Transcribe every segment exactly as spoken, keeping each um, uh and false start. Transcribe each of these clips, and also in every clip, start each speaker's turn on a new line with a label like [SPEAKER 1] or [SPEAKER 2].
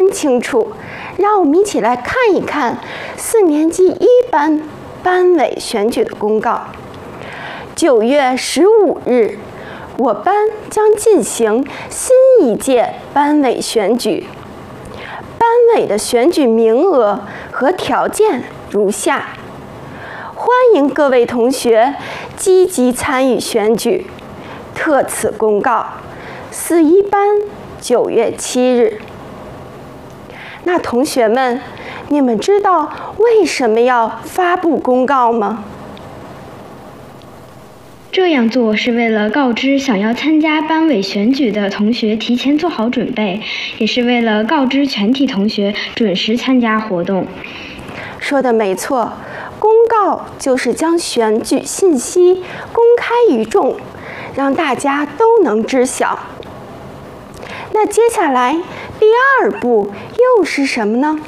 [SPEAKER 1] 真清楚，让我们一起来看一看四年级一班班委选举的公告。九月十五日，我班将进行新一届班委选举。班委的选举名额和条件如下：欢迎各位同学积极参与选举。特此公告，四一班九月七日。那同学们，你们知道为什么要发布公告吗？
[SPEAKER 2] 这样做是为了告知想要参加班委选举的同学提前做好准备，也是为了告知全体同学准时参加活动。
[SPEAKER 1] 说的没错，公告就是将选举信息公开于众，让大家都能知晓。那接下来第二步又是什么呢？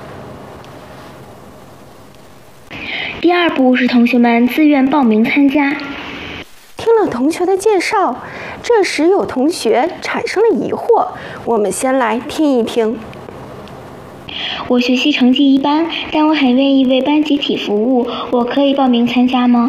[SPEAKER 2] 第二步是同学们自愿报名参加。
[SPEAKER 1] 听了同学的介绍，这时有同学产生了疑惑，我们先来听一听。
[SPEAKER 2] 我学习成绩一般，但我很愿意为班集体服务，我可以报名参加吗？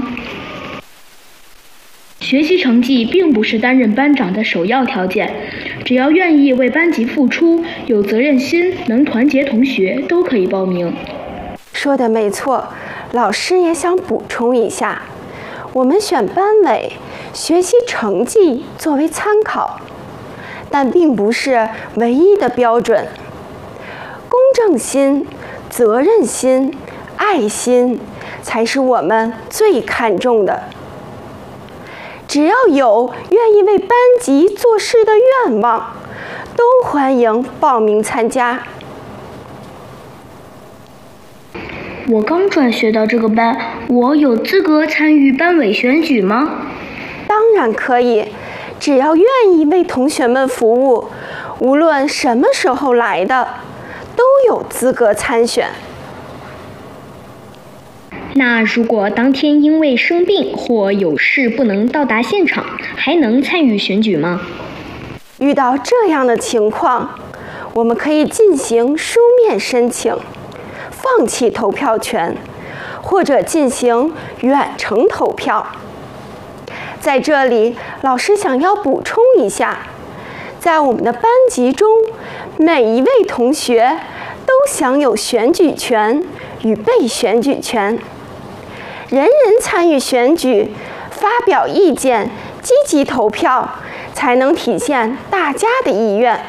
[SPEAKER 3] 学习成绩并不是担任班长的首要条件，只要愿意为班级付出，有责任心，能团结同学，都可以报名。
[SPEAKER 1] 说的没错，老师也想补充一下，我们选班委，学习成绩作为参考，但并不是唯一的标准。公正心、责任心、爱心才是我们最看重的。只要有愿意为班级做事的愿望，都欢迎报名参加。
[SPEAKER 3] 我刚转学到这个班，我有资格参与班委选举吗？
[SPEAKER 1] 当然可以，只要愿意为同学们服务，无论什么时候来的，都有资格参选。
[SPEAKER 2] 那如果当天因为生病或有事不能到达现场，还能参与选举吗？
[SPEAKER 1] 遇到这样的情况，我们可以进行书面申请，放弃投票权，或者进行远程投票。在这里，老师想要补充一下，在我们的班级中，每一位同学都享有选举权与被选举权。人人参与选举，发表意见，积极投票，才能体现大家的意愿。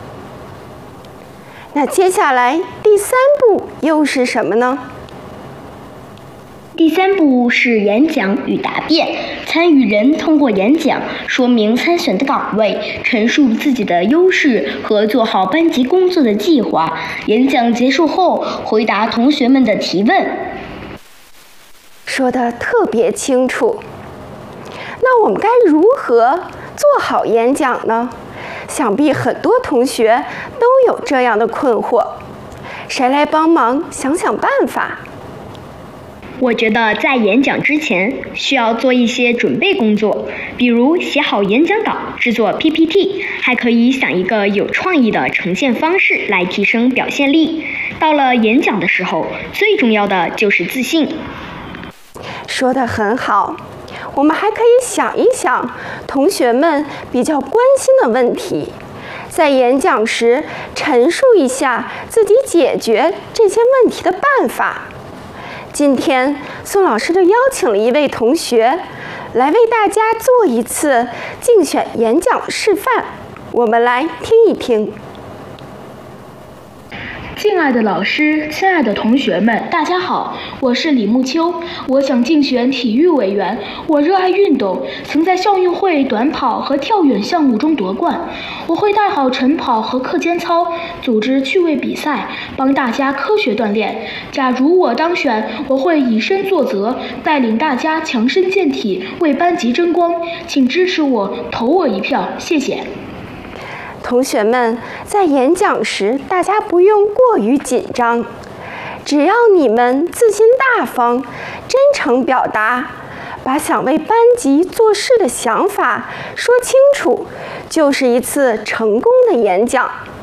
[SPEAKER 1] 那接下来第三步又是什么呢？
[SPEAKER 3] 第三步是演讲与答辩。参与人通过演讲说明参选的岗位，陈述自己的优势和做好班级工作的计划。演讲结束后，回答同学们的提问。
[SPEAKER 1] 说得特别清楚。那我们该如何做好演讲呢？想必很多同学都有这样的困惑，谁来帮忙想想办法？
[SPEAKER 2] 我觉得在演讲之前需要做一些准备工作，比如写好演讲稿、制作 P P T， 还可以想一个有创意的呈现方式来提升表现力。到了演讲的时候，最重要的就是自信。
[SPEAKER 1] 说得很好，我们还可以想一想同学们比较关心的问题，在演讲时陈述一下自己解决这些问题的办法。今天宋老师就邀请了一位同学来为大家做一次竞选演讲示范，我们来听一听。
[SPEAKER 4] 敬爱的老师，亲爱的同学们，大家好，我是李木秋，我想竞选体育委员。我热爱运动，曾在校运会短跑和跳远项目中夺冠。我会带好晨跑和课间操，组织趣味比赛，帮大家科学锻炼。假如我当选，我会以身作则，带领大家强身健体，为班级争光。请支持我，投我一票，谢谢。
[SPEAKER 1] 同学们，在演讲时，大家不用过于紧张，只要你们自信大方、真诚表达，把想为班级做事的想法说清楚，就是一次成功的演讲。